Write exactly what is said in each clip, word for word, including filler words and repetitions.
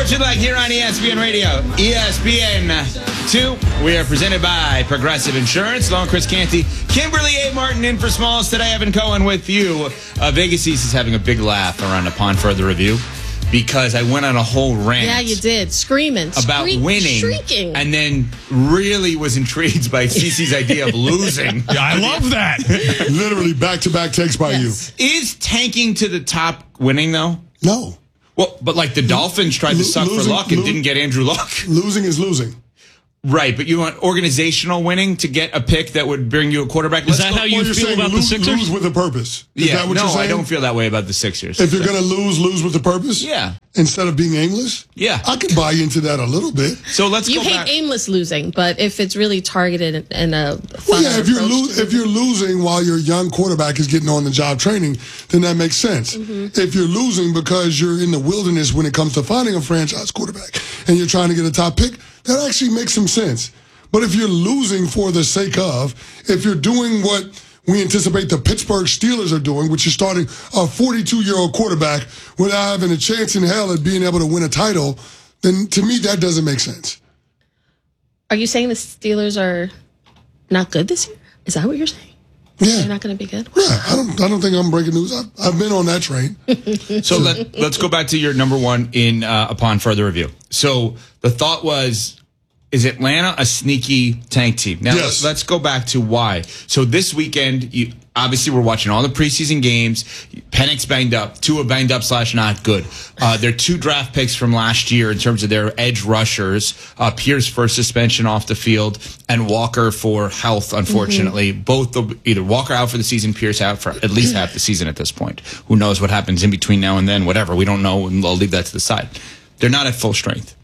Sports You Like here on E S P N Radio. E S P N two. We are presented by Progressive Insurance. Long Chris Canty, Kimberly A. Martin in for Smalls today. Evan Cohen with you. Uh, Vegas East is having a big laugh around Upon Further Review because I went on a whole rant. Yeah, you did. Screaming. About Scream, winning. Shrieking. And then really was intrigued by Cece's idea of losing. Yeah, I love that. Literally back-to-back takes by Yes. you. Is tanking to the top winning, though? No. Well, but like the Dolphins tried to Lo- suck losing- for luck and lo- didn't get Andrew Luck. Losing is losing. Right, but you want organizational winning to get a pick that would bring you a quarterback? Is Let's that go- how you Well, you're feel saying about lose, the Sixers? lose with a purpose. Is yeah, that what no, you're saying? I don't feel that way about the Sixers. If you're going to lose, lose with a purpose? Yeah. Instead of being aimless? Yeah. I can buy into that a little bit. So let's You go hate back. aimless losing, but if it's really targeted and a Well, thought yeah, if you're, approach lo- to if you're losing while your young quarterback is getting on the job training, then that makes sense. Mm-hmm. If you're losing because you're in the wilderness when it comes to finding a franchise quarterback and you're trying to get a top pick, that actually makes some sense. But if you're losing for the sake of, if you're doing what we anticipate the Pittsburgh Steelers are doing, which is starting a forty-two-year-old quarterback without having a chance in hell at being able to win a title, then to me that doesn't make sense. Are you saying the Steelers are not good this year? Is that what you're saying? Yeah. They're not going to be good? Yeah, I don't. I don't think I'm breaking news. I've, I've been on that train. So let, let's go back to your number one in uh, Upon Further Review. So the thought was, is Atlanta a sneaky tank team? Now, Yes. let's go back to why. So this weekend, you, obviously we're watching all the preseason games. Penix banged up. Tua banged up slash not good. Uh, they're two draft picks from last year in terms of their edge rushers. Uh, Pierce for suspension off the field and Walker for health, unfortunately. Mm-hmm. Both, the, either Walker out for the season, Pierce out for at least half the season at this point. Who knows what happens in between now and then, whatever. We don't know, and I'll leave that to the side. They're not at full strength.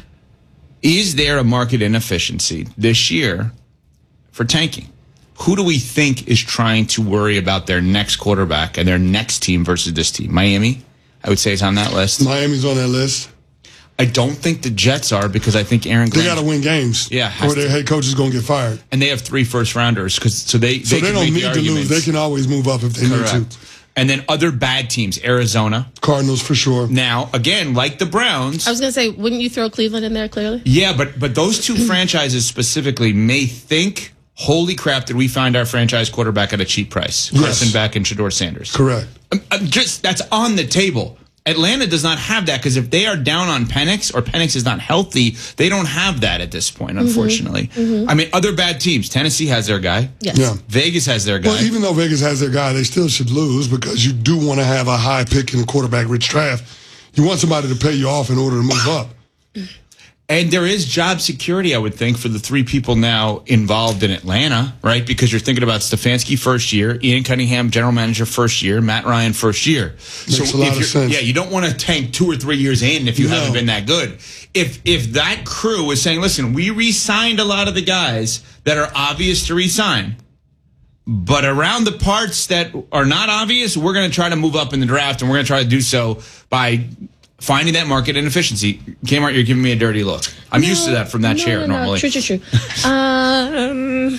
Is there a market inefficiency this year for tanking? Who do we think is trying to worry about their next quarterback and their next team versus this team? Miami, I would say, is on that list. Miami's on that list. I don't think the Jets are because I think Aaron Glenn. They got to win games. Yeah, has or their to. head coach is going to get fired. And they have three first rounders because so they So they, they, can don't make need the to lose. arguments. They can always move up if they Correct. need to. And then other bad teams, Arizona. Cardinals for sure. Now, again, like the Browns. I was going to say, wouldn't you throw Cleveland in there, clearly? Yeah, but but those two franchises specifically may think, holy crap, did we find our franchise quarterback at a cheap price? Yes. Carson Beck and Shador Sanders. Correct. Um, um, just that's on the table. Atlanta does not have that because if they are down on Penix or Penix is not healthy, they don't have that at this point, unfortunately. Mm-hmm. Mm-hmm. I mean, other bad teams. Tennessee has their guy. Yes. Yeah. Vegas has their guy. Well, even though Vegas has their guy, they still should lose because you do want to have a high pick in a quarterback-rich draft. You want somebody to pay you off in order to move up. And there is job security, I would think, for the three people now involved in Atlanta, right? Because you're thinking about Stefanski first year, Ian Cunningham, general manager first year, Matt Ryan first year. Makes so a lot if of you're, sense. Yeah, you don't want to tank two or three years in if you No. haven't been that good. If if that crew is saying, listen, we re-signed a lot of the guys that are obvious to re-sign, but around the parts that are not obvious, we're going to try to move up in the draft, and we're going to try to do so by finding that market inefficiency. Kmart, you're giving me a dirty look. I'm No, used to that from that no, chair no, no. normally. True, true, true. um,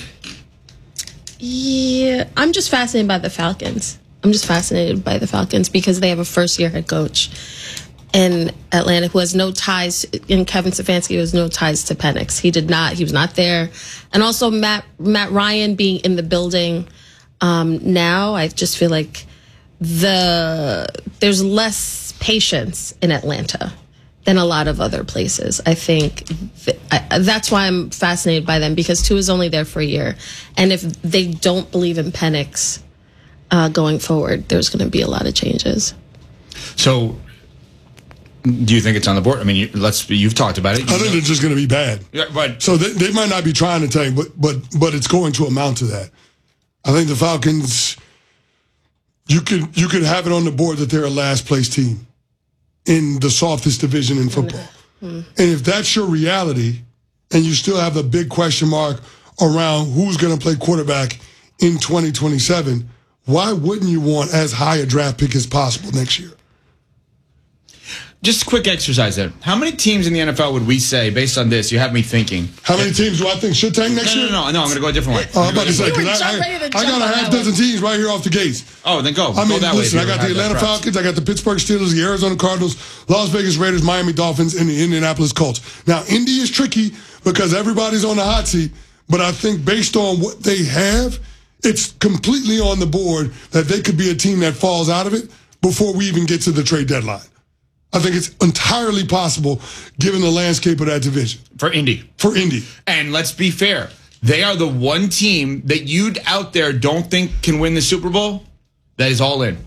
yeah, I'm just fascinated by the Falcons. I'm just fascinated by the Falcons because they have a first-year head coach in Atlanta who has no ties, and Kevin Stefanski has no ties to Penix. He did not. He was not there. And also Matt Matt Ryan being in the building um, now, I just feel like the there's less patience in Atlanta than a lot of other places. I think th- I, that's why I'm fascinated by them because Tua is only there for a year. And if they don't believe in Penix uh, going forward, there's going to be a lot of changes. So, do you think it's on the board? I mean, you, let's. You've talked about it. You I think know- they're just going to be bad. Yeah, but So they, they might not be trying to tank, but but but it's going to amount to that. I think the Falcons, you could you could have it on the board that they're a last place team in the softest division in football. Mm-hmm. And if that's your reality, and you still have a big question mark around who's going to play quarterback in twenty twenty-seven, why wouldn't you want as high a draft pick as possible next year? Just a quick exercise there. How many teams in the N F L would we say, based on this, you have me thinking? How many teams do I think should tank next No, year? no, no, no. I'm going to go a different way. Oh, I'm about to say, You were 'cause I, jump ready to I, I jump got a on half that dozen teams right here off the gates. Oh, then go. I mean, go that listen, way. I got the Atlanta Falcons, I got the Pittsburgh Steelers, the Arizona Cardinals, Las Vegas Raiders, Miami Dolphins, and the Indianapolis Colts. Now, Indy is tricky because everybody's on the hot seat, but I think based on what they have, it's completely on the board that they could be a team that falls out of it before we even get to the trade deadline. I think it's entirely possible given the landscape of that division. For Indy. For Indy. And let's be fair. They are the one team that you out there don't think can win the Super Bowl that is all in.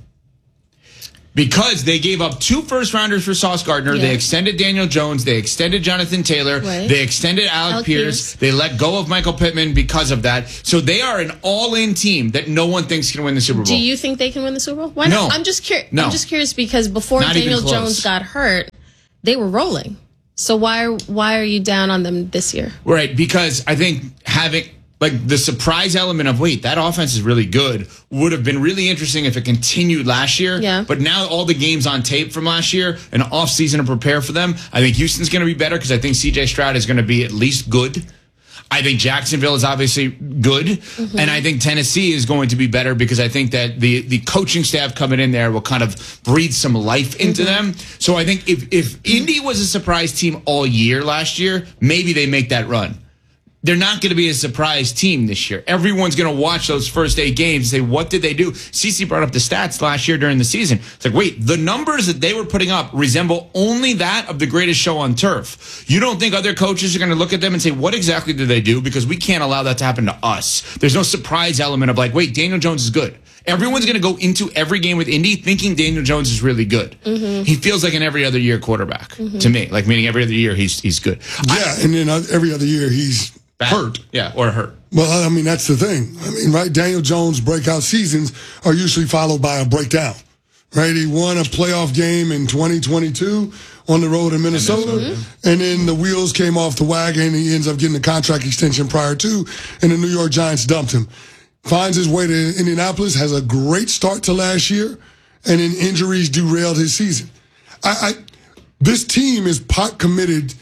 Because they gave up two first-rounders for Sauce Gardner. Yeah. They extended Daniel Jones. They extended Jonathan Taylor. Right. They extended Alec, Alec Pierce. Pierce. They let go of Michael Pittman because of that. So they are an all-in team that no one thinks can win the Super Bowl. Do you think they can win the Super Bowl? Why No. not? I'm just curious. No. I'm just curious because before Not even Daniel close. Jones got hurt, they were rolling. So why are why are you down on them this year? Right, because I think having like the surprise element of wait, that offense is really good would have been really interesting if it continued last year. Yeah. But now all the games on tape from last year, an off season to prepare for them. I think Houston's going to be better because I think C J Stroud is going to be at least good. I think Jacksonville is obviously good, mm-hmm. and I think Tennessee is going to be better because I think that the the coaching staff coming in there will kind of breathe some life into mm-hmm. them. So I think if if Indy was a surprise team all year last year, maybe they make that run. They're not going to be a surprise team this year. Everyone's going to watch those first eight games and say, what did they do? Cece brought up the stats last year during the season. It's like, wait, the numbers that they were putting up resemble only that of the greatest show on turf. You don't think other coaches are going to look at them and say, what exactly did they do? Because we can't allow that to happen to us. There's no surprise element of like, wait, Daniel Jones is good. Everyone's going to go into every game with Indy thinking Daniel Jones is really good. Mm-hmm. He feels like an every other year quarterback mm-hmm. to me, like meaning every other year he's he's good. Yeah, I, and then every other year he's Bad. hurt. Yeah, or hurt. Well, I mean, that's the thing. I mean, right, Daniel Jones' breakout seasons are usually followed by a breakdown, right? He won a playoff game in twenty twenty-two on the road in Minnesota, Minnesota yeah. and then the wheels came off the wagon, and he ends up getting a contract extension prior to, and the New York Giants dumped him. Finds his way to Indianapolis, has a great start to last year, and then injuries derailed his season. I, I this team is pot committed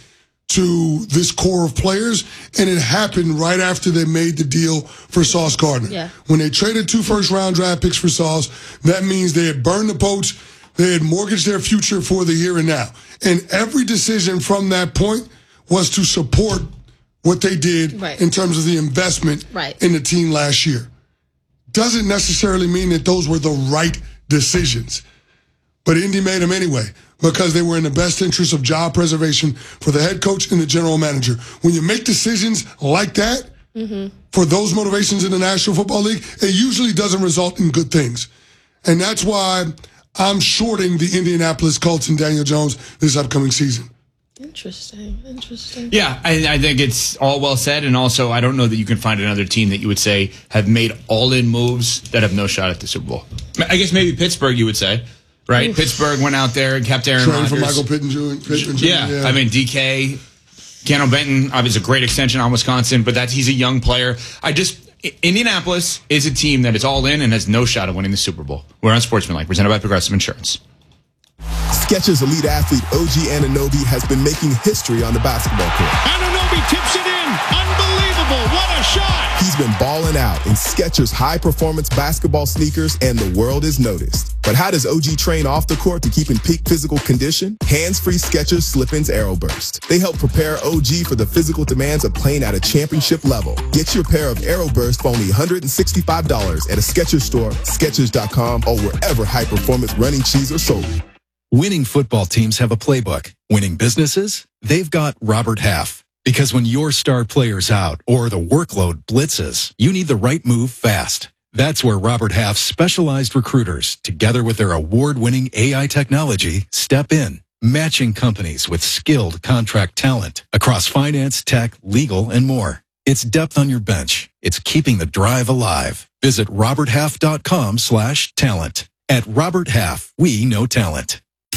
to this core of players, and it happened right after they made the deal for Sauce Gardner. Yeah. When they traded two first-round draft picks for Sauce, that means they had burned the boats, they had mortgaged their future for the here and now. And every decision from that point was to support what they did right. in terms of the investment right. in the team last year. Doesn't necessarily mean that those were the right decisions. But Indy made them anyway because they were in the best interest of job preservation for the head coach and the general manager. When you make decisions like that, mm-hmm. for those motivations in the National Football League, it usually doesn't result in good things. And that's why I'm shorting the Indianapolis Colts and Daniel Jones this upcoming season. Interesting, interesting. Yeah, I, I think it's all well said, and also I don't know that you can find another team that you would say have made all-in moves that have no shot at the Super Bowl. I guess maybe Pittsburgh, you would say. Right, Oof. Pittsburgh went out there and kept Aaron Rodgers. For Michael Pittman Junior Pittman Junior Yeah. yeah, I mean D K, Keanu Benton, obviously a great extension on Wisconsin, but that's he's a young player. I just Indianapolis is a team that is all in and has no shot of winning the Super Bowl. We're on Sportsmanlike, presented by Progressive Insurance. Skechers elite athlete O G Anunoby has been making history on the basketball court. Anunoby tips it in. Unbelievable. What a shot. He's been balling out in Skechers high-performance basketball sneakers, and the world is noticed. But how does O G train off the court to keep in peak physical condition? Hands-free Skechers Slip-ins Aeroburst. They help prepare O G for the physical demands of playing at a championship level. Get your pair of Aeroburst for only one hundred sixty-five dollars at a Skechers store, Skechers dot com, or wherever high-performance running shoes are sold. Winning football teams have a playbook. Winning businesses? They've got Robert Half. Because when your star player's out or the workload blitzes, you need the right move fast. That's where Robert Half's specialized recruiters, together with their award-winning A I technology, step in, matching companies with skilled contract talent across finance, tech, legal, and more. It's depth on your bench. It's keeping the drive alive. Visit robert half dot com slash talent. At Robert Half, we know talent.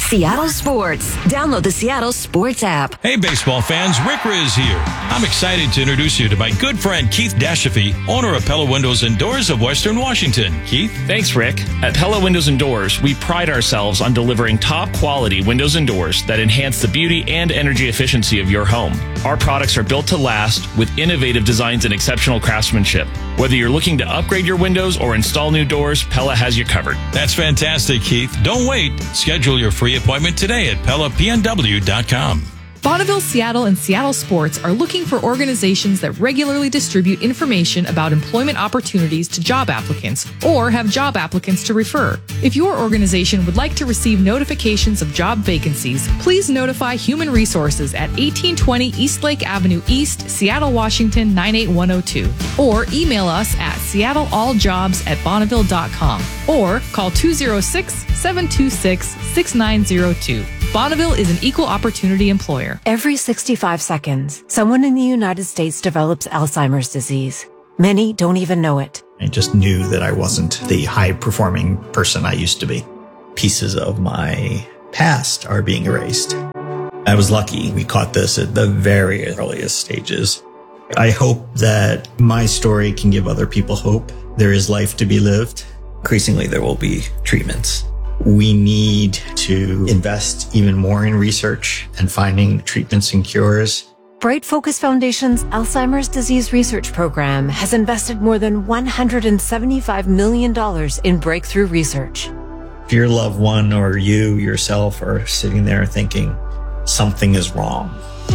Seattle Sports. Download the Seattle Sports app. Hey, baseball fans, Rick Riz here. I'm excited to introduce you to my good friend Keith Dashafy, owner of Pella Windows and Doors of Western Washington. Keith? Thanks, Rick. At Pella Windows and Doors, we pride ourselves on delivering top quality windows and doors that enhance the beauty and energy efficiency of your home. Our products are built to last with innovative designs and exceptional craftsmanship. Whether you're looking to upgrade your windows or install new doors, Pella has you covered. That's fantastic, Keith. Don't wait. Schedule your free appointment today at Pella P N W dot com. Bonneville Seattle and Seattle Sports are looking for organizations that regularly distribute information about employment opportunities to job applicants or have job applicants to refer. If your organization would like to receive notifications of job vacancies, please notify Human Resources at eighteen twenty Eastlake Avenue East, Seattle, Washington nine eight one oh two, or email us at seattle all jobs at bonneville dot com or call two oh six, seven two six, six nine oh two. Bonneville is an equal opportunity employer. Every sixty-five seconds, someone in the United States develops Alzheimer's disease. Many don't even know it. I just knew that I wasn't the high-performing person I used to be. Pieces of my past are being erased. I was lucky we caught this at the very earliest stages. I hope that my story can give other people hope. There is life to be lived. Increasingly, there will be treatments. We need to invest even more in research and finding treatments and cures. Bright Focus Foundation's Alzheimer's Disease Research Program has invested more than one hundred seventy-five million dollars in breakthrough research. If your loved one or you yourself are sitting there thinking, something is wrong,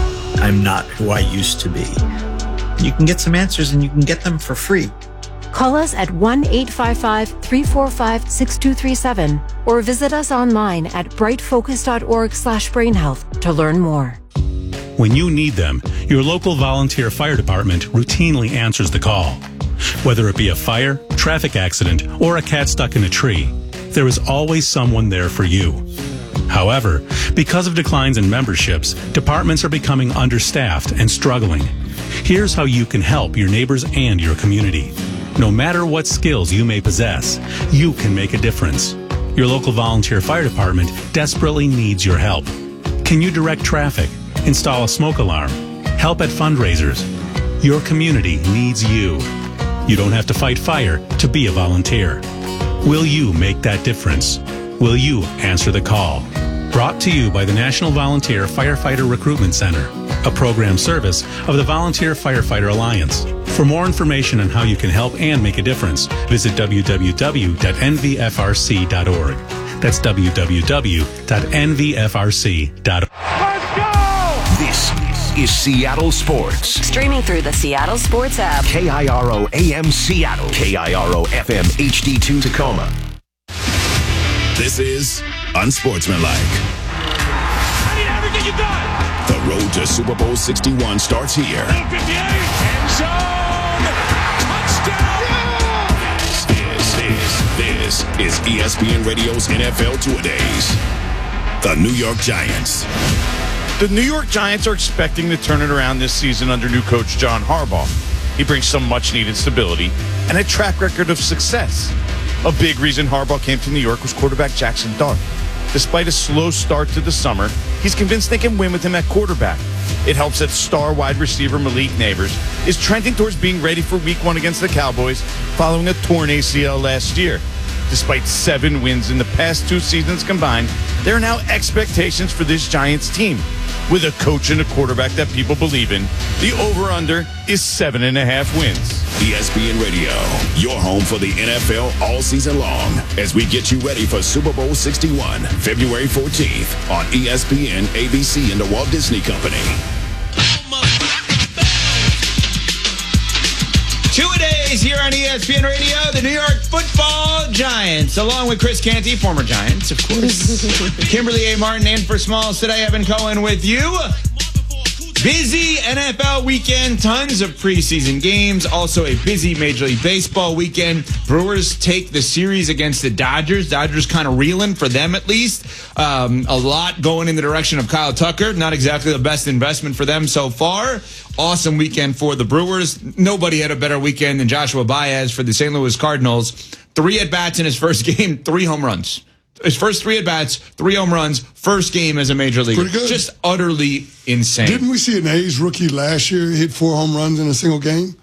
I'm not who I used to be, you can get some answers and you can get them for free. Call us at one eight five five, three four five, six two three seven or visit us online at brightfocus.org slash brainhealth to learn more. When you need them, your local volunteer fire department routinely answers the call. Whether it be a fire, traffic accident, or a cat stuck in a tree, there is always someone there for you. However, because of declines in memberships, departments are becoming understaffed and struggling. Here's how you can help your neighbors and your community. No matter what skills you may possess, you can make a difference. Your local volunteer fire department desperately needs your help. Can you direct traffic, install a smoke alarm, help at fundraisers? Your community needs you. You don't have to fight fire to be a volunteer. Will you make that difference? Will you answer the call? Brought to you by the National Volunteer Firefighter Recruitment Center, a program service of the Volunteer Firefighter Alliance. For more information on how you can help and make a difference, visit w w w dot n v f r c dot org. That's w w w dot n v f r c dot org. Let's go! This is Seattle Sports. Streaming through the Seattle Sports app. K I R O A M Seattle. K I R O F M H D two Tacoma. This is Unsportsmanlike. I need everything you got. The road to Super Bowl sixty-one starts here. fifty-eight, end zone, touchdown. Yeah! This is, this is E S P N Radio's N F L Two-A-Days. The New York Giants. The New York Giants are expecting to turn it around this season under new coach John Harbaugh. He brings some much-needed stability and a track record of success. A big reason Harbaugh came to New York was quarterback Jackson Dart. Despite a slow start to the summer, he's convinced they can win with him at quarterback. It helps that star wide receiver Malik Neighbors is trending towards being ready for week one against the Cowboys following a torn A C L last year. Despite seven wins in the past two seasons combined, there are now expectations for this Giants team. With a coach and a quarterback that people believe in, the over-under is seven and a half wins. E S P N Radio, your home for the N F L all season long, as we get you ready for Super Bowl sixty-one, February fourteenth on E S P N, A B C, and the Walt Disney Company. Two-A-Days here on E S P N Radio, the New York Football Giants, along with Chris Canty, former Giants, of course. Kimberly A. Martin in for Smalls today. Evan Cohen with you. Busy N F L weekend, tons of preseason games, also a busy Major League Baseball weekend. Brewers take the series against the Dodgers. Dodgers kind of reeling, for them at least. Um, a lot going in the direction of Kyle Tucker. Not exactly the best investment for them so far. Awesome weekend for the Brewers. Nobody had a better weekend than Joshua Baez for the Saint Louis Cardinals. Three at-bats in his first game, three home runs. his first three at bats, three home runs, first game as a major leaguer. Pretty good. Just utterly insane. Didn't we see an A's rookie last year hit four home runs in a single game?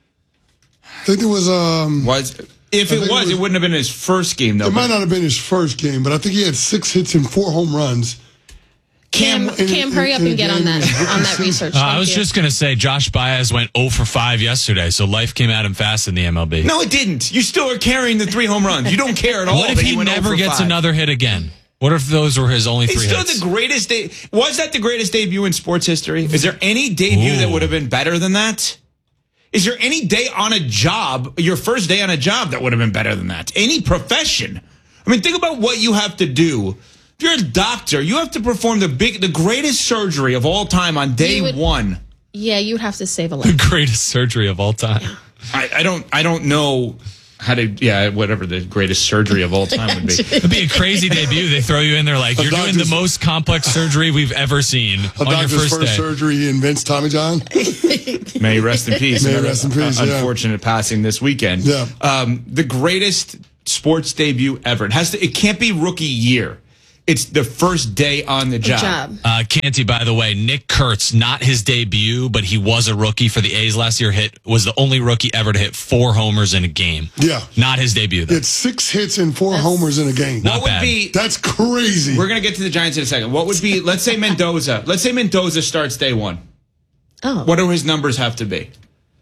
I think it was. Um, was if it was, it was, it wouldn't have been his first game though. It might not have been his first game, but I think he had six hits and four home runs. Cam, in, Cam, in, hurry up in and get on that on that research. Uh, I was you. just going to say Josh Baez went oh for five yesterday, so life came at him fast in the M L B. No, it didn't. You still are carrying the three home runs. You don't care at all. What if he, he never gets five. another hit again? What if those were his only three it's still hits? the greatest day. Was that the greatest debut in sports history? Is there any debut Ooh. that would have been better than that? Is there any day on a job, your first day on a job, that would have been better than that? Any profession? I mean, think about what you have to do. If you're a doctor, you have to perform the big, the greatest surgery of all time on day would, one. Yeah, you would have to save a life. The greatest surgery of all time. Yeah. I, I don't. I don't know how to. Yeah, whatever the greatest surgery of all time would be. It'd be a crazy debut. They throw you in there like a you're doing the most complex surgery we've ever seen a on your first, first day. surgery. He invents Tommy John. May he rest in peace. May he rest in peace. Uh, yeah. Unfortunate passing this weekend. Yeah. Um, the greatest sports debut ever. It has to. It can't be rookie year. It's the first day on the job. job. Uh, Canty, by the way, Nick Kurtz, not his debut, but he was a rookie for the A's last year. Hit was the only rookie ever to hit four homers in a game. Yeah, not his debut. Though. It's six hits and four That's, homers in a game. What not would bad. be? That's crazy. We're gonna get to the Giants in a second. What would be? Let's say Mendoza. Let's say Mendoza starts day one. Oh, what do his numbers have to be?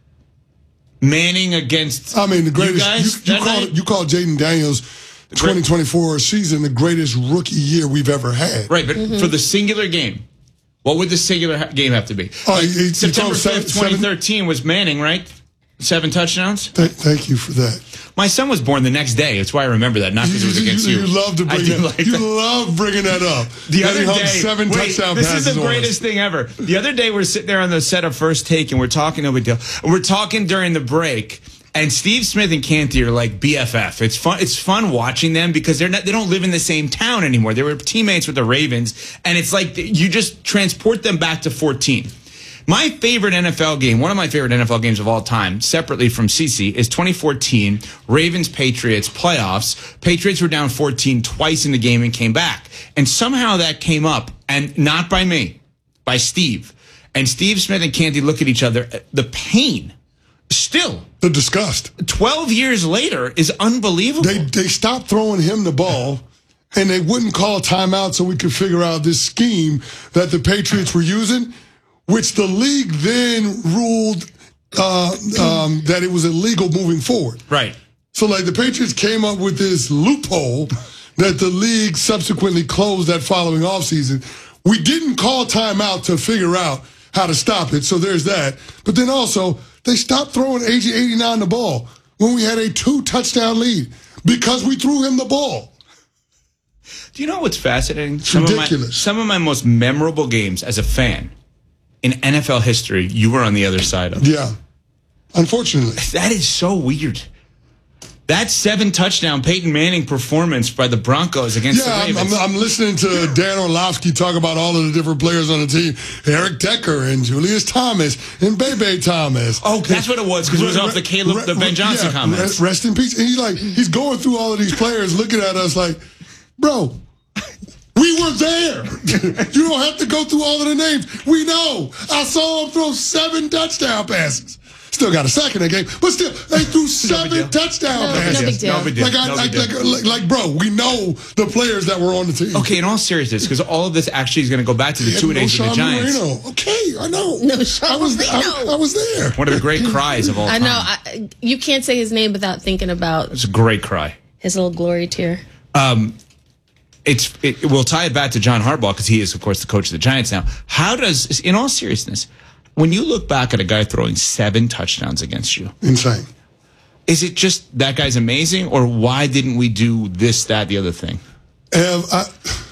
Manning against. I mean, the greatest. You, guys, you, you call you call Jaden Daniels. twenty twenty-four season, the greatest rookie year we've ever had. Right, but mm-hmm. for the singular game, what would the singular ha- game have to be? Oh, like he, he September fifth, twenty thirteen seven? Was Manning, right? Seven touchdowns? Th- thank you for that. My son was born the next day. That's why I remember that, not because it was against you. You, you love to bring that, like You that. love bringing that up. The that other day, seven wait, touchdown this passes is the greatest thing ever. The other day, we're sitting there on the set of First Take, and we're talking, no big deal. And we're talking during the break. And Steve Smith and Canty are like B F F. It's fun. It's fun watching them because they're not. They don't live in the same town anymore. They were teammates with the Ravens, and it's like you just transport them back to fourteen. My favorite N F L game, one of my favorite N F L games of all time, separately from Cece, is twenty fourteen Ravens Patriots playoffs. Patriots were down fourteen twice in the game and came back, and somehow that came up, and not by me, by Steve. And Steve Smith and Canty look at each other. The pain. Still, the disgust. Twelve years later is unbelievable. They they stopped throwing him the ball, and they wouldn't call a timeout so we could figure out this scheme that the Patriots were using, which the league then ruled uh, um, that it was illegal moving forward. Right. So, like, the Patriots came up with this loophole that the league subsequently closed that following offseason. We didn't call timeout to figure out how to stop it, so there's that. But then also, they stopped throwing A G eighty-nine the ball when we had a two-touchdown lead because we threw him the ball. Do you know what's fascinating? It's some ridiculous. Of my, some of my most memorable games as a fan in N F L history, you were on the other side of. Yeah. Unfortunately. That is so weird. That seven touchdown Peyton Manning performance by the Broncos against yeah, the Ravens. I'm, I'm listening to Dan Orlovsky talk about all of the different players on the team. Eric Decker and Julius Thomas and Bebe Thomas. Oh, that's what it was, because it was off the Caleb, the Ben Johnson yeah, comments. Rest in peace. And he's like, he's going through all of these players looking at us like, bro, we were there. You don't have to go through all of the names. We know. I saw him throw seven touchdown passes. Still got a sack in that game, but still, they threw seven no touchdown no, passes. No big deal. No big deal. Like, I, no like, big deal. like, like, like, bro, we know the players that were on the team. Okay, in all seriousness, because all of this actually is going to go back to the Yeah, two and no eight of the Sean Giants. Marino. Okay, I know. No, Sean I was, Marino. I, I was there. One of the great cries of all I time. know. I, you can't say his name without thinking about It's a great cry. his little glory tear. Um, it's it, we'll tie it back to John Harbaugh because he is, of course, the coach of the Giants now. How does, in all seriousness, when you look back at a guy throwing seven touchdowns against you, insane. Is it just that guy's amazing, or why didn't we do this, that, the other thing? Um, I,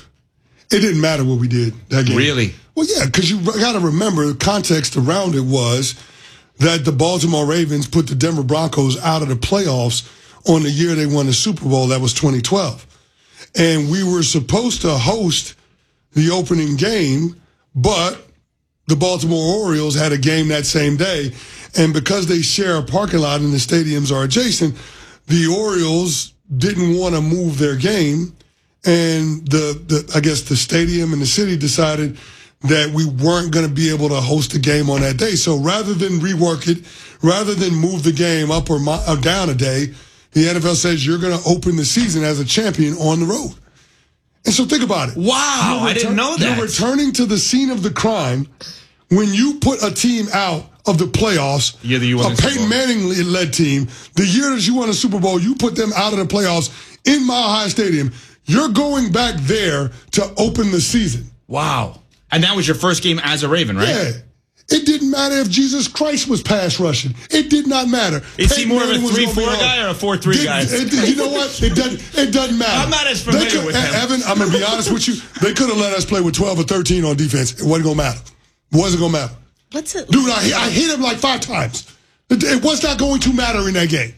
it didn't matter what we did that game. Really? Well, yeah, because you got to remember the context around it was that the Baltimore Ravens put the Denver Broncos out of the playoffs on the year they won the Super Bowl. That was twenty twelve. And we were supposed to host the opening game, but the Baltimore Orioles had a game that same day. And because they share a parking lot and the stadiums are adjacent, the Orioles didn't want to move their game. and the, the I guess the stadium and the city decided that we weren't going to be able to host a game on that day. So rather than rework it, rather than move the game up or, mo- or down a day, the N F L says you're going to open the season as a champion on the road. And so think about it. Wow, You're I didn't know that. You're returning to the scene of the crime when you put a team out of the playoffs, Yeah, that you won a the Super Peyton Bowl. Manning-led team. The year that you won a Super Bowl, you put them out of the playoffs in Mile High Stadium. You're going back there to open the season. Wow. And that was your first game as a Raven, right? Yeah. It didn't matter if Jesus Christ was pass rushing. It did not matter. Is he Peyton more of a Manning was three gonna be four on. guy or a four three Did- guy? it- you know what? It doesn't. It doesn't matter. I'm not as They familiar could- with him. Evan, I'm gonna be honest with you. They could have let us play with twelve or thirteen on defense. It wasn't gonna matter. It wasn't gonna matter. What's it? Dude, I, I hit him like five times. It, it was not going to matter in that game.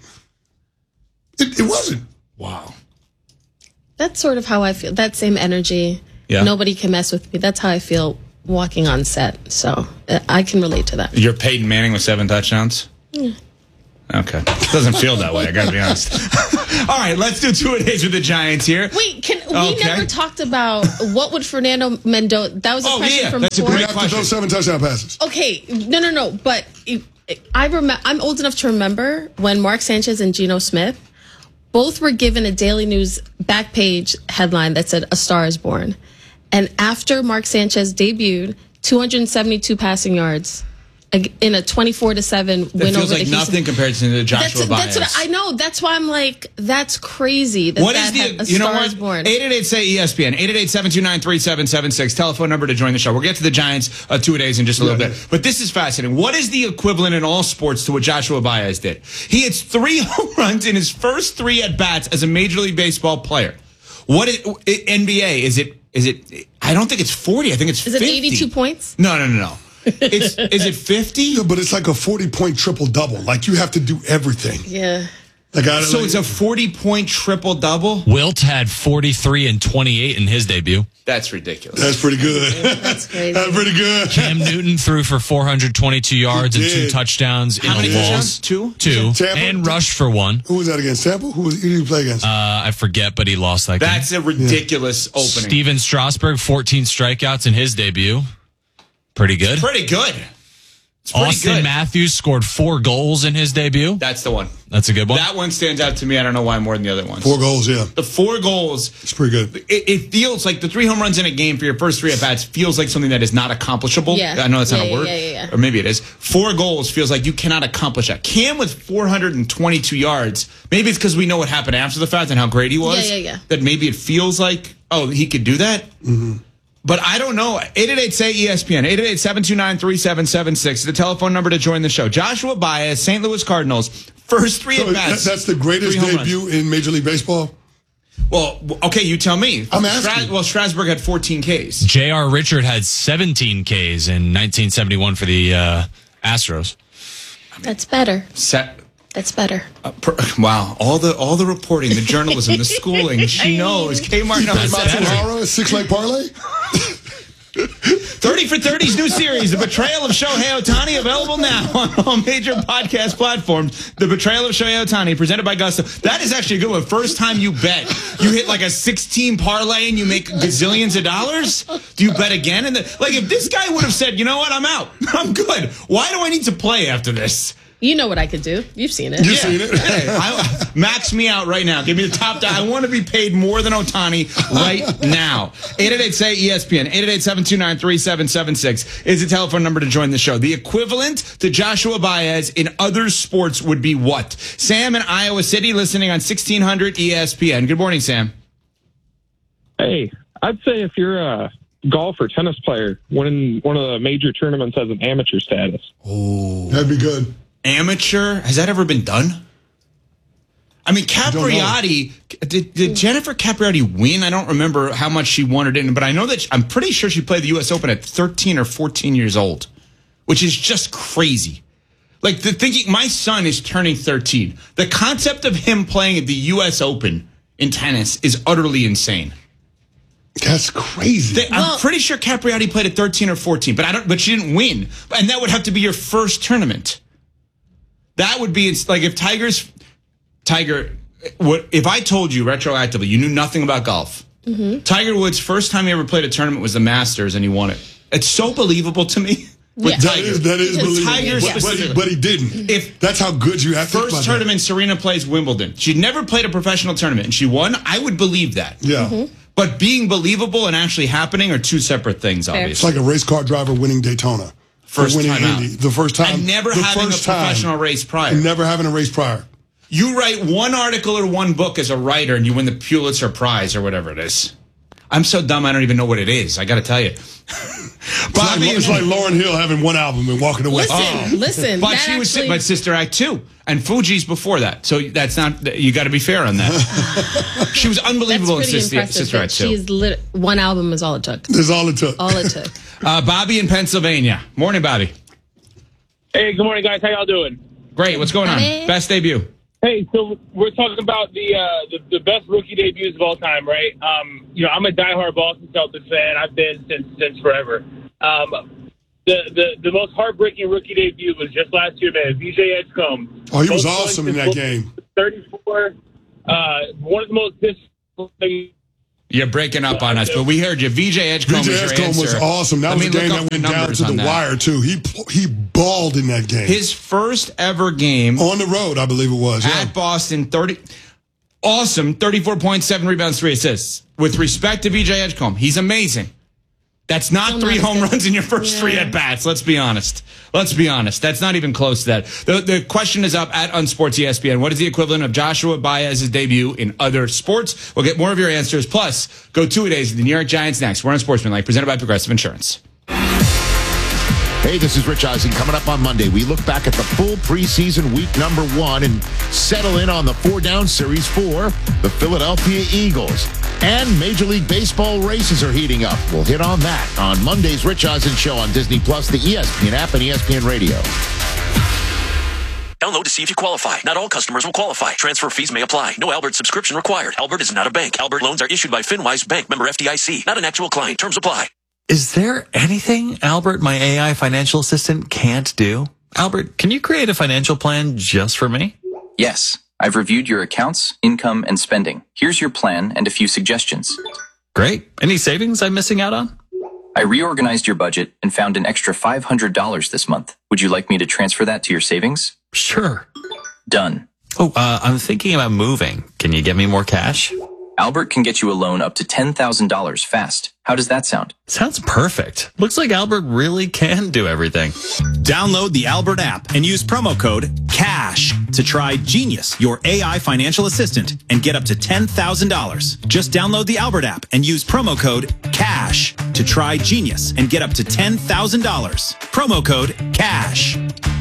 It, it wasn't. Wow. That's sort of how I feel. That same energy. Yeah. Nobody can mess with me. That's how I feel walking on set. So uh, I can relate to that. You're Peyton Manning with seven touchdowns? Yeah. Okay. Doesn't feel that way, I gotta be honest. All right, let's do two a days with the Giants here. Wait, can we Okay. never talked about what would Fernando Mendoza? That was a Oh, question yeah, from that's a before. great After those seven touchdown passes. Okay, no, no, no. But it- I remember. I'm old enough to remember when Mark Sanchez and Geno Smith both were given a Daily News back page headline that said "A Star Is Born," and after Mark Sanchez debuted, two hundred seventy-two passing yards in a twenty-four to seven win That feels over like the nothing Houston. compared to the Joshua That's, Baez. that's what I know. That's why I'm like, that's crazy. That What that is had- the, a you know Star what? Is Born. eight eight eight say E S P N, eight eight eight, seven two nine, three seven seven six, telephone number to join the show. We'll get to the Giants uh, two a days in just a little Yeah, bit. yeah. But this is fascinating. What is the equivalent in all sports to what Joshua Baez did? He hits three home runs in his first three at-bats as a Major League Baseball player. What is N B A? Is it, is it, I don't think it's forty. I think it's Is it fifty. eighty-two points? No, no, no, no. It's, is it fifty? Yeah, but it's like a forty-point triple-double. Like, you have to do everything. Yeah. Like, I, So like, it's a forty-point triple-double? Wilt had forty-three and twenty-eight in his debut. That's ridiculous. That's pretty good. That's crazy. That's pretty good. Cam Newton threw for four hundred twenty-two yards and two did. touchdowns How in many a touchdowns? loss. Two? Two. Tampa? And rushed for one. Who was that against? Tampa? Who, was, who did he play against? Uh, I forget, but he lost that That's game. a ridiculous opening. Steven Strasburg, fourteen strikeouts in his debut. Pretty good. Pretty good. It's pretty Austin good. Matthews scored four goals in his debut. That's the one. That's a good one. That one stands out to me. I don't know why more than the other ones. Four goals, yeah. The four goals. It's pretty good. It, it feels like the three home runs in a game for your first three at bats feels like something that is not accomplishable. Yeah. I know that's not Yeah, a yeah, word, yeah, yeah, yeah. or maybe it is. Four goals feels like you cannot accomplish that. Cam with four hundred twenty-two yards. Maybe it's because we know what happened after the fact and how great he was. Yeah, yeah, yeah. That maybe it feels like oh he could do that. Mm-hmm. But I don't know. eight eight eight say E S P N. eight eight eight, seven two nine, three seven seven six is the telephone number to join the show. Joshua Baez, Saint Louis Cardinals, first three So at bats. that, that's the greatest three home runs. debut in Major League Baseball? Well, okay, you tell me. I'm asking. well, Strasburg had fourteen Ks. J R. Richard had seventeen Ks in nineteen seventy-one for the uh, Astros. That's better. Set. That's better. Uh, per, wow, all the all the reporting, the journalism, the schooling, she knows. Kmart knows. Matsubara, six-leg parlay? thirty for thirty's new series, The Betrayal of Shohei Ohtani, available now on all major podcast platforms. The Betrayal of Shohei Ohtani, presented by Gusto. That is actually a good one. First time you bet, you hit like a sixteen parlay and you make gazillions of dollars? Do you bet again? And the, like, if this guy would have said, you know what, I'm out. I'm good. Why do I need to play after this? You know what I could do. You've seen it. You've seen it? Hey, I, max me out right now. Give me the top. I want to be paid more than Ohtani right now. eight eight eight say E S P N. eight eight eight, seven two nine, three seven seven six is the telephone number to join the show. The equivalent to Joshua Baez in other sports would be what? Sam in Iowa City listening on sixteen hundred E S P N. Good morning, Sam. Hey, I'd say if you're a golf or tennis player winning one of the major tournaments as an amateur status. Oh, that'd be good. Amateur? Has that ever been done? I mean, Capriati, did, did Jennifer Capriati win? I don't remember how much she won or didn't, but I know that she, I'm pretty sure she played the U S Open at thirteen or fourteen years old, which is just crazy. Like, the thinking, my son is turning thirteen. The concept of him playing at the U S Open in tennis is utterly insane. That's crazy. They, I'm pretty sure Capriati played at thirteen or fourteen, but I don't. But she didn't win, and that would have to be your first tournament. That would be like if Tiger's Tiger. What if I told you retroactively you knew nothing about golf Mm-hmm. Tiger Woods' first time he ever played a tournament was the Masters, and he won it. It's so believable to me. With Yeah. That Tiger. is, that is With believable. Tiger But, but, he, specifically. but he didn't. If That's how good you have to think first about tournament Serena plays Wimbledon, she'd never played a professional tournament, and she won, I would believe that. that. Yeah. Mm-hmm. But being believable and actually happening are two separate things, Fair. It's obviously. like a race car driver winning Daytona. Or First winning time out. Indy. The first time. And never the having a first time. professional race prior. And never having a race prior. You write one article or one book as a writer, and you win the Pulitzer Prize or whatever it is. I'm so dumb, I don't even know what it is. I got to tell you. It's like, it's like Lauryn Hill having one album and walking away. Listen, listen. But that she was actually- but Sister Act two, and Fuji's before that. So that's not. You got to be fair on that. She was That's unbelievable in pretty Sister, impressive. Sister that Act two. She's lit- one album is all it took. That's all it took. All it took. Uh, Bobby in Pennsylvania. Morning, Bobby. Hey, good morning, guys. How y'all doing? Great. What's going on? Hey. Best debut. Hey, so we're talking about the, uh, the the best rookie debuts of all time, right? Um, you know, I'm a diehard Boston Celtics fan. I've been since since forever. Um, the, the the most heartbreaking rookie debut was just last year, man. V J Edgecombe. Oh, he was Most awesome in points that in game. thirty-four. Uh, one of the most dis- You're breaking up on us, but we heard you. V J Edgecombe V J was your Edgecombe answer. was awesome. That Let was a me game look that up the went down numbers to the on that. wire, too. He he balled in that game. His first ever game On the road, I believe it was. Yeah. at Boston, thirty, awesome, thirty-four points, seven rebounds, three assists. With respect to V J Edgecombe, he's amazing. That's not Still three not home as good. runs in your first Yeah. three at bats. Let's be honest. Let's be honest. That's not even close to that. The the question is up at Unsports E S P N. What is the equivalent of Joshua Baez's debut in other sports? We'll get more of your answers. Plus, go two a days with the New York Giants next. We're on Sportsmanlike, presented by Progressive Insurance. Hey, this is Rich Eisen. Coming up on Monday, we look back at the full preseason week number one and settle in on the four-down series for the Philadelphia Eagles. And Major League Baseball races are heating up. We'll hit on that on Monday's Rich Eisen Show on Disney Plus, the E S P N app, and E S P N Radio. Download to see if you qualify. Not all customers will qualify. Transfer fees may apply. No Albert subscription required. Albert is not a bank. Albert loans are issued by FinWise Bank, member F D I C. Not an actual client. Terms apply. Is there anything Albert, my A I financial assistant, can't do? Albert, can you create a financial plan just for me? Yes, I've reviewed your accounts, income, and spending. Here's your plan and a few suggestions. Great. Any savings I'm missing out on? I reorganized your budget and found an extra five hundred dollars this month. Would you like me to transfer that to your savings? Sure. Done. Oh, uh, I'm thinking about moving. Can you get me more cash? Albert can get you a loan up to ten thousand dollars fast. How does that sound? Sounds perfect. Looks like Albert really can do everything. Download the Albert app and use promo code CASH to try Genius, your A I financial assistant, and get up to ten thousand dollars. Just download the Albert app and use promo code CASH to try Genius and get up to ten thousand dollars. Promo code CASH.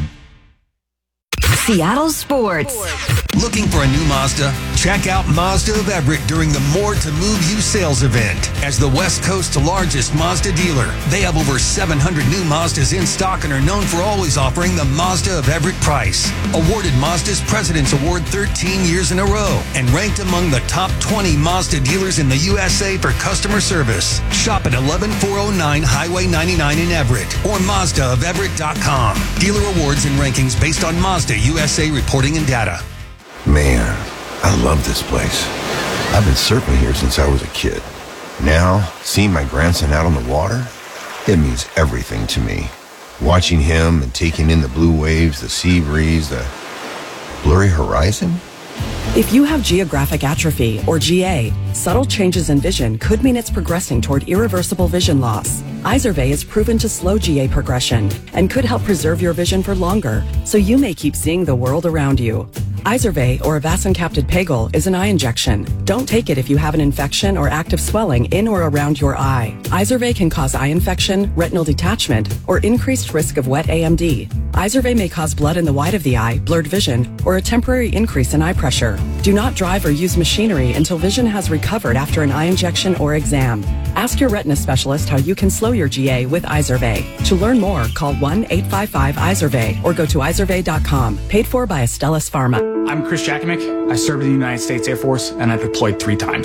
Seattle Sports. Looking for a new Mazda? Check out Mazda of Everett during the More to Move You sales event. As the West Coast's largest Mazda dealer, they have over seven hundred new Mazdas in stock and are known for always offering the Mazda of Everett price. Awarded Mazda's President's Award thirteen years in a row and ranked among the top twenty Mazda dealers in the U S A for customer service. Shop at eleven four oh nine Highway ninety-nine in Everett or Mazda of Everett dot com. Dealer awards and rankings based on Mazda U S A reporting and data. Man, I love this place. I've been surfing here since I was a kid. Now, seeing my grandson out on the water, it means everything to me. Watching him and taking in the blue waves, the sea breeze, the blurry horizon. If you have geographic atrophy, or G A, subtle changes in vision could mean it's progressing toward irreversible vision loss. Izervay is proven to slow G A progression and could help preserve your vision for longer, so you may keep seeing the world around you. Izervay, or avacincaptad pegol, is an eye injection. Don't take it if you have an infection or active swelling in or around your eye. Izervay can cause eye infection, retinal detachment, or increased risk of wet A M D. Izervay may cause blood in the white of the eye, blurred vision, or a temporary increase in eye pressure. Do not drive or use machinery until vision has recovered after an eye injection or exam. Ask your retina specialist how you can slow your G A with Izervay. To learn more, call one eight five five Izervay or go to izervay dot com. Paid for by Astellas Pharma. I'm Chris Jakovic. I served in the United States Air Force and I deployed three times.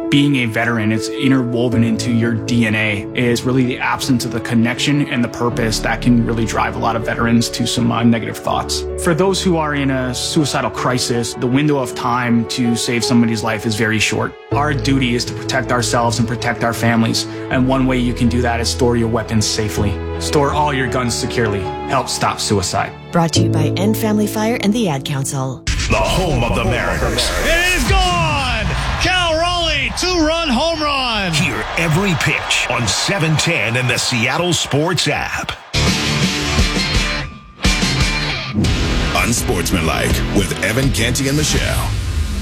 being a veteran, it's interwoven into your D N A, is really the absence of the connection and the purpose that can really drive a lot of veterans to some uh, negative thoughts. For those who are in a suicidal crisis, the window of time to save somebody's life is very short. Our duty is to protect ourselves and protect our families, and one way you can do that is store your weapons safely. Store all your guns securely. Help stop suicide. Brought to you by End Family Fire and the Ad Council. The home of the Mariners. It is gone! Cal Raleigh, two-run home run! Hear every pitch on seven ten and the Seattle Sports app. Unsportsmanlike with Evan Canty and Michelle.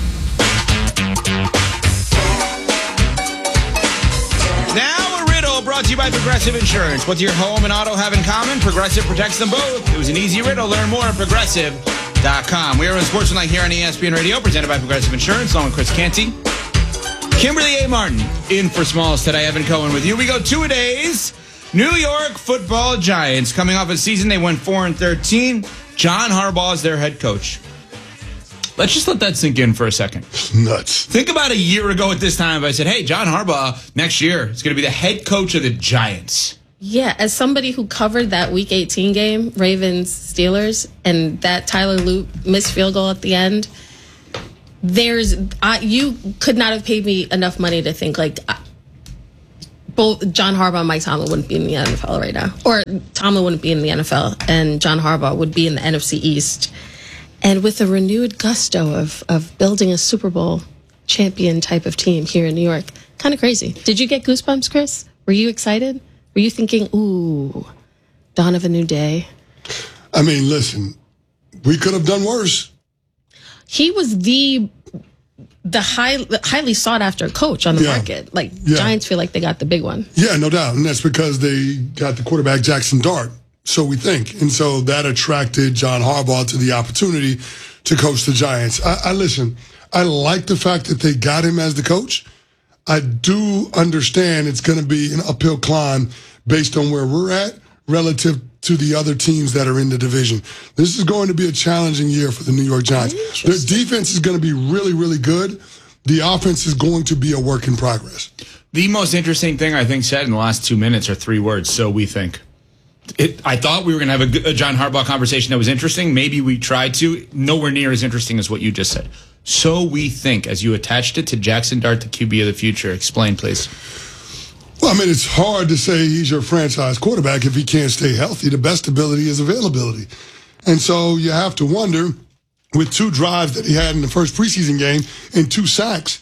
Now a riddle brought to you by Progressive Insurance. What's your home and auto have in common? Progressive protects them both. It was an easy riddle. Learn more at progressive dot com. We are in Sportsmanlike here on E S P N Radio, presented by Progressive Insurance, along with Chris Canty. Kimberly A. Martin in for Smalls today. Evan Cohen with you. We go two a days. New York Football Giants coming off a season they went four and thirteen. John Harbaugh is their head coach. Let's just let that sink in for a second. Nuts. Think about a year ago at this time if I said, hey, John Harbaugh next year is going to be the head coach of the Giants. Yeah, as somebody who covered that Week eighteen game, Ravens-Steelers, and that Tyler Loop missed field goal at the end, there's uh, you could not have paid me enough money to think, like, uh, both John Harbaugh and Mike Tomlin wouldn't be in the N F L right now. Or Tomlin wouldn't be in the N F L, and John Harbaugh would be in the N F C East. And with a renewed gusto of, of building a Super Bowl champion type of team here in New York. Kind of crazy. Did you get goosebumps, Chris? Were you excited? Were you thinking, ooh, dawn of a new day? I mean, listen, we could have done worse. He was the the high, highly sought after coach on the Yeah. market. Like, Yeah. Giants feel like they got the big one. Yeah, no doubt. And that's because they got the quarterback, Jackson Dart. So we think. And so that attracted John Harbaugh to the opportunity to coach the Giants. I, I listen, I like the fact that they got him as the coach. I do understand it's going to be an uphill climb based on where we're at relative to the other teams that are in the division. This is going to be a challenging year for the New York Giants. Their defense is going to be really, really good. The offense is going to be a work in progress. The most interesting thing I think said in the last two minutes are three words, so we think. It, I thought we were going to have a, a John Harbaugh conversation that was interesting. Maybe we tried to. Nowhere near as interesting as what you just said. So we think, as you attached it to Jackson Dart, the Q B of the future. Explain, please. Well, I mean, it's hard to say he's your franchise quarterback if he can't stay healthy. The best ability is availability. And so you have to wonder, with two drives that he had in the first preseason game and two sacks,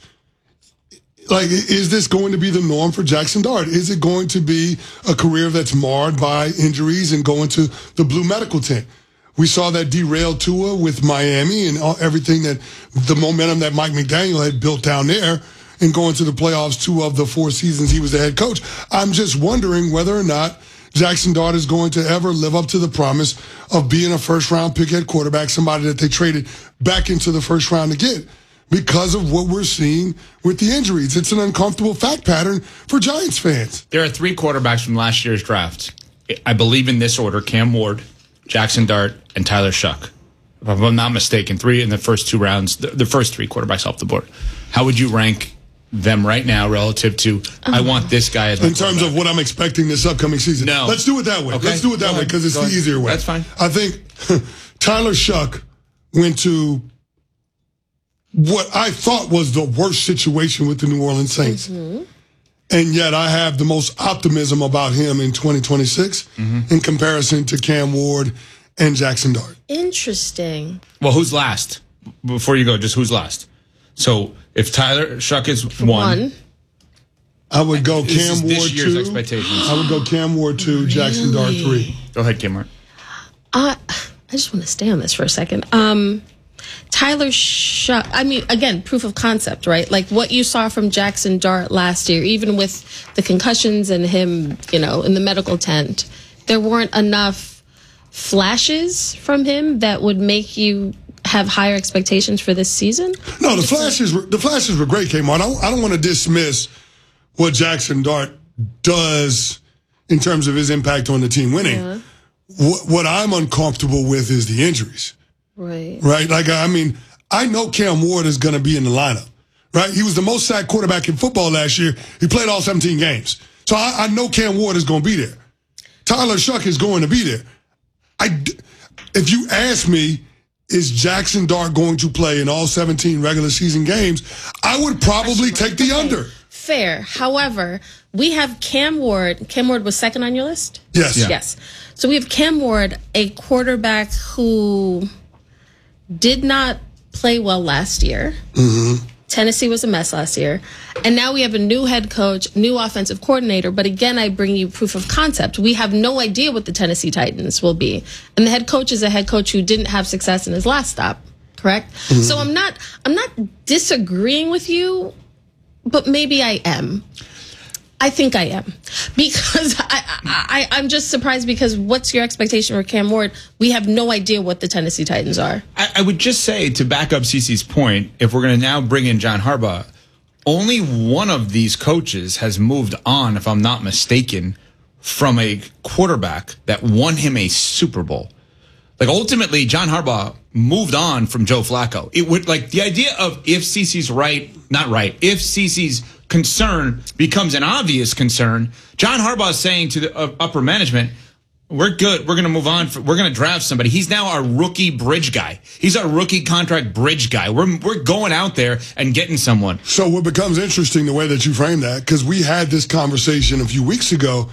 like, is this going to be the norm for Jackson Dart? Is it going to be a career that's marred by injuries and going to the blue medical tent? We saw that derail Tua with Miami and all, everything that the momentum that Mike McDaniel had built down there and going to the playoffs two of the four seasons he was the head coach. I'm just wondering whether or not Jackson Dart is going to ever live up to the promise of being a first-round pick at quarterback, somebody that they traded back into the first round to get, because of what we're seeing with the injuries. It's an uncomfortable fact pattern for Giants fans. There are three quarterbacks from last year's draft. I believe in this order: Cam Ward, Jackson Dart, and Tyler Shuck. If I'm not mistaken, three in the first two rounds, the, the first three quarterbacks off the board. How would you rank them right now relative to, I want this guy as my In terms of what I'm expecting this upcoming season? No. Let's do it that way. Okay. Let's do it that Go way ahead. because it's Go the ahead. easier way. That's fine. I think Tyler Shuck went to what I thought was the worst situation with the New Orleans Saints. Mm-hmm. And yet I have the most optimism about him in twenty twenty-six Mm-hmm. in comparison to Cam Ward and Jackson Dart. Interesting. Well, who's last? Before you go, just who's last? So if Tyler Shuck is one, One. I would go This is Cam this Ward year's two. expectations. I would go Cam Ward two, Jackson Dart three. Go ahead, Kim. Ward. Uh, I just want to stay on this for a second. Um, Tyler Shuck, I mean, again, proof of concept, right? Like what you saw from Jackson Dart last year, even with the concussions and him, you know, in the medical tent, there weren't enough flashes from him that would make you have higher expectations for this season? No, the flashes were the flashes were great, Kmart. I don't, I don't want to dismiss what Jackson Dart does in terms of his impact on the team winning. Yeah. What, what I'm uncomfortable with is the injuries. Right. Right? Like, I mean, I know Cam Ward is going to be in the lineup. right? He was the most sacked quarterback in football last year. He played all seventeen games. So I, I know Cam Ward is going to be there. Tyler Shough is going to be there. I, if you ask me, is Jackson Dart going to play in all seventeen regular season games, I would probably take the under. Fair. However, we have Cam Ward. Cam Ward was second on your list? Yes. Yeah. Yes. So we have Cam Ward, a quarterback who did not play well last year. Mm-hmm. Tennessee was a mess last year. And now we have a new head coach, new offensive coordinator. But again, I bring you proof of concept. We have no idea what the Tennessee Titans will be. And the head coach is a head coach who didn't have success in his last stop. Correct? Mm-hmm. So I'm not, I'm not disagreeing with you, but maybe I am. I think I am. Because I, I, I'm just surprised because what's your expectation for Cam Ward? We have no idea what the Tennessee Titans are. I, I would just say, to back up Cece's point, if we're going to now bring in John Harbaugh, only one of these coaches has moved on, if I'm not mistaken, from a quarterback that won him a Super Bowl. Like, ultimately, John Harbaugh moved on from Joe Flacco. It would, like, the idea of if Cece's right, not right, if Cece's concern becomes an obvious concern, John Harbaugh is saying to the uh, upper management, we're good. We're going to move on. For, we're going to draft somebody. He's now our rookie bridge guy. He's our rookie contract bridge guy. We're we're going out there and getting someone. So what becomes interesting, the way that you frame that, because we had this conversation a few weeks ago,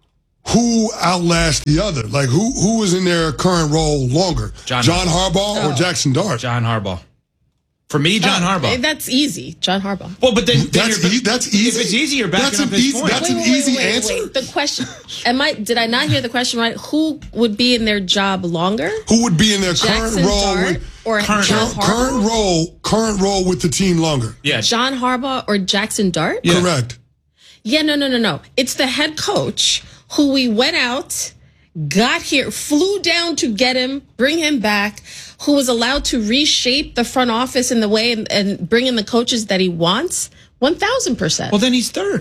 who outlasts the other? Like, who who is in their current role longer? John, John Harbaugh, oh. or Jackson Dart? John Harbaugh. For me, John oh, Harbaugh. That's easy. John Harbaugh. Well, but then, then that's, e- that's easy. If it's easy, you're backing that's up an his easy, point. That's wait, an wait, easy wait, wait, answer. Wait. The question, am I, did I not hear the question right? Who would be in their job longer? Who would be in their Jackson current role Dart with or current, John Harbaugh? current role current role with the team longer? Yeah. John Harbaugh or Jackson Dart? Yeah. Correct. Yeah, no, no, no, no. It's the head coach who we went out, got here, flew down to get him, bring him back, who was allowed to reshape the front office in the way and, and bring in the coaches that he wants. one thousand percent. Well, then he's third.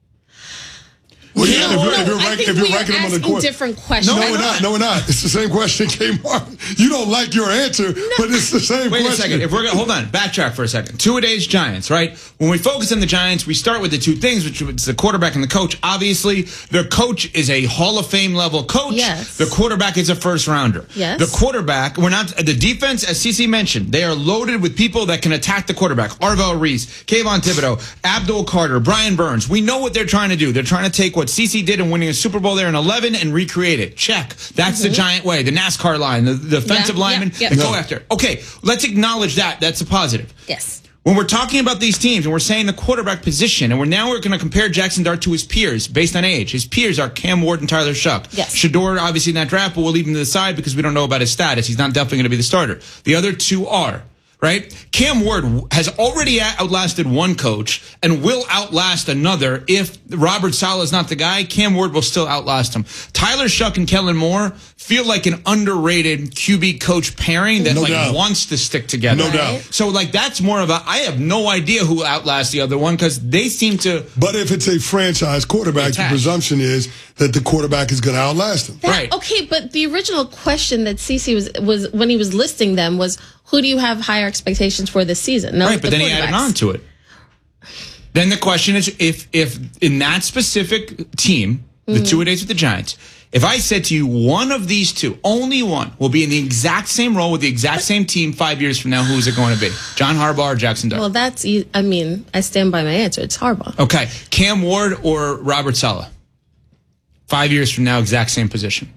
Well, You yeah, know, if you're, no, if you're, I rank, think if you're we are ranking them on the asking court. different questions. No, we're not. No, we're not. It's the same question, Kmart. You don't like your answer, but it's the same Wait question. a second. If we're gonna, hold on, backtrack for a second. Two-a-days Giants, right? When we focus on the Giants, we start with the two things, which is the quarterback and the coach. Obviously, their coach is a Hall of Fame level coach. Yes. The quarterback is a first rounder. Yes. The quarterback, we're not the defense, as Cece mentioned, they are loaded with people that can attack the quarterback. Arvell Reese, Kayvon Thibodeau, Abdul Carter, Brian Burns. We know what they're trying to do. They're trying to take what Cece did in winning a Super Bowl there in eleven and recreate it. Check. That's Mm-hmm. the Giant way. The NASCAR line, the, the defensive Yeah, lineman, yeah, yeah. the No. go after. Okay, let's acknowledge that. That's a positive. Yes. When we're talking about these teams and we're saying the quarterback position, and we're now we're going to compare Jackson Dart to his peers based on age. His peers are Cam Ward and Tyler Shough. Yes. Shador, obviously, in that draft, but we'll leave him to the side because we don't know about his status. He's not definitely going to be the starter. The other two are, right? Cam Ward has already outlasted one coach and will outlast another. If Robert Saleh is not the guy, Cam Ward will still outlast him. Tyler Shough and Kellen Moore feel like an underrated Q B coach pairing that No like doubt. wants to stick together. No doubt. So like that's more of a I have no idea who outlasts the other one because they seem to. But if it's a franchise quarterback, the Attached. presumption is that the quarterback is going to outlast him. That- Right. Okay, but the original question that Cece was was when he was listing them was, who do you have higher expectations for this season? No, Right, but the then he added quarterbacks. on to it. Then the question is if if in that specific team, the Mm-hmm. two-a-days with the Giants, if I said to you one of these two, only one, will be in the exact same role with the exact same team five years from now, who is it going to be? John Harbaugh or Jackson Dart? Well, that's, e- I mean, I stand by my answer. It's Harbaugh. Okay, Cam Ward or Robert Saleh? Five years from now, exact same position.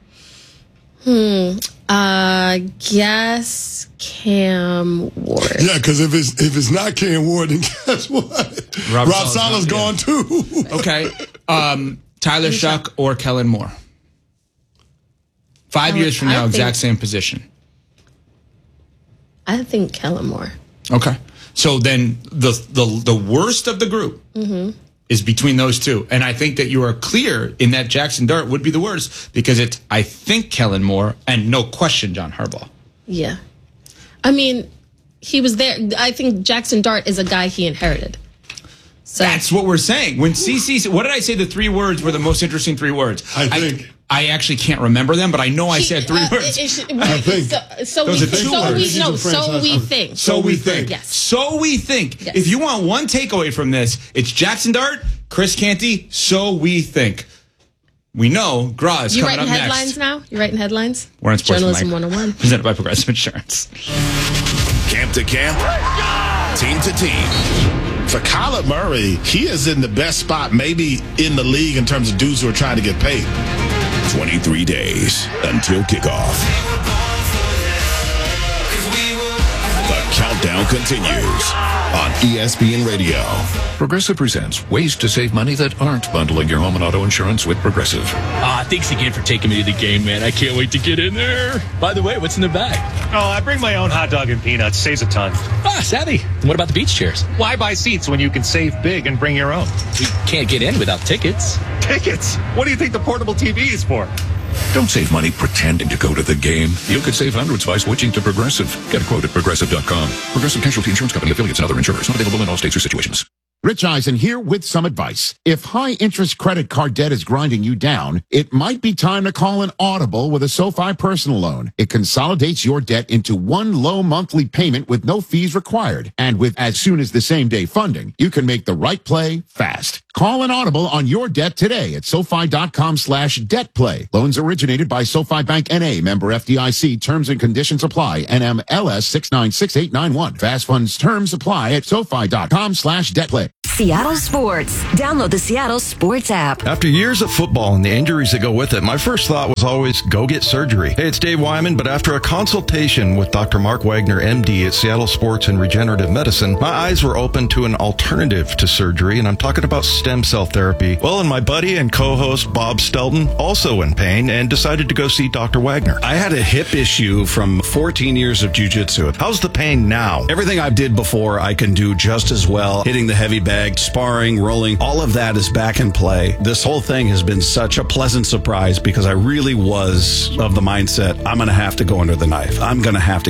Hmm. Uh, guess Cam Ward. Yeah, because if it's if it's not Cam Ward, then guess what? Robert Rob Saleh's Saleh's gone, gone too. Okay, um, Tyler Shough or Kellen Moore? Five I years from now, think- exact same position. I think Kellen Moore. Okay. So then the the the worst of the group Mm-hmm. is between those two. And I think that you are clear in that Jackson Dart would be the worst because it's, I think, Kellen Moore and no question John Harbaugh. Yeah. I mean, he was there. I think Jackson Dart is a guy he inherited. So, That's what we're saying. When C C, what did I say? The three words were the most interesting three words. I think. I, I actually can't remember them, but I know I said three uh, words. It, it, it, I think. So, so Those we, are two so words. we, no, so we think. So we think. Yes. So we think. Yes. If you want one takeaway from this, it's Jackson Dart, Chris Canty. So we think. We know Gra is You coming writing up headlines next. now? You writing headlines? We're on Sports Journalism Mike. one oh one. Presented by Progressive Insurance. Camp to camp, team to team. For Kyler Murray, he is in the best spot maybe in the league in terms of dudes who are trying to get paid. twenty-three days until kickoff. The countdown continues on E S P N Radio. Progressive presents ways to save money that aren't bundling your home and auto insurance with Progressive. Ah, thanks again for taking me to the game, man. I can't wait to get in there. By the way, what's in the bag? Oh, I bring my own hot dog and peanuts. Saves a ton. Ah, savvy. And what about the beach chairs? Why buy seats when you can save big and bring your own? We can't get in without tickets. Tickets? What do you think the portable T V is for? Don't save money pretending to go to the game. You could save hundreds by switching to Progressive. Get a quote at progressive dot com. Progressive Casualty Insurance Company, affiliates, and other insurers. Not available in all states or situations. Rich Eisen here with some advice. If high-interest credit card debt is grinding you down, it might be time to call an Audible with a SoFi personal loan. It consolidates your debt into one low monthly payment with no fees required. And with as soon as the same day funding, you can make the right play fast. Call an Audible on your debt today at SoFi.com slash debt play. Loans originated by SoFi Bank N A, member F D I C. Terms and conditions apply. N M L S six nine six eight nine one. Fast funds terms apply at SoFi.com slash debt play. Seattle Sports. Download the Seattle Sports app. After years of football and the injuries that go with it, my first thought was always go get surgery. Hey, it's Dave Wyman, but after a consultation with Doctor Mark Wagner, M D at Seattle Sports and Regenerative Medicine, my eyes were open to an alternative to surgery, and I'm talking about stem cell therapy. Well, and my buddy and co-host Bob Stelton, also in pain, and decided to go see Doctor Wagner. I had a hip issue from fourteen years of jiu-jitsu. How's the pain now? Everything I did before, I can do just as well. Hitting the heavy bag, sparring, rolling, all of that is back in play. This whole thing has been such a pleasant surprise because I really was of the mindset, I'm going to have to go under the knife. I'm going to have to